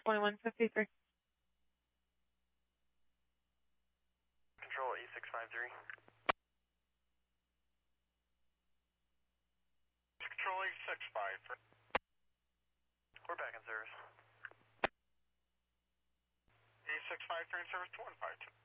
2153. Control E653. Control E653. We're back in service. E653 in service 2152.